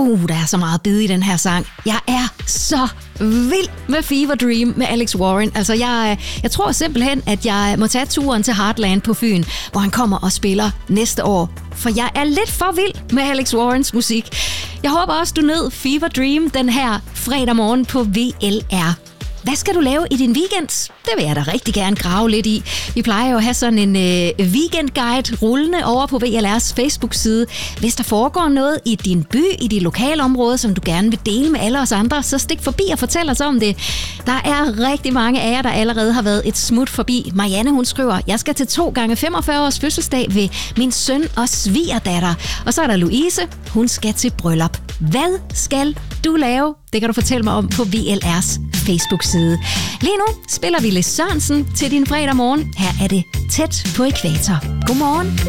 Der er så meget bid i den her sang. Jeg er så vild med Fever Dream med Alex Warren. Altså, jeg tror simpelthen, at jeg må tage turen til Heartland på Fyn, hvor han kommer og spiller næste år. For jeg er lidt for vild med Alex Warrens musik. Jeg håber også, du nød Fever Dream den her fredag morgen på VLR. Hvad skal du lave i din weekend? Det vil jeg da rigtig gerne grave lidt i. Vi plejer jo at have sådan en weekendguide rullende over på VLR's Facebook-side. Hvis der foregår noget i din by, i dit lokalområde, som du gerne vil dele med alle os andre, så stik forbi og fortæl os om det. Der er rigtig mange af jer, der allerede har været et smut forbi. Marianne, hun skriver, jeg skal til 2x45 års fødselsdag ved min søn og svigerdatter. Og så er der Louise, hun skal til bryllup. Hvad skal du lave? Det kan du fortælle mig om på VLR's Facebook-side. Lige nu spiller vi Lis Sørensen til din fredag morgen. Her er det Tæt på ækvator. Godmorgen.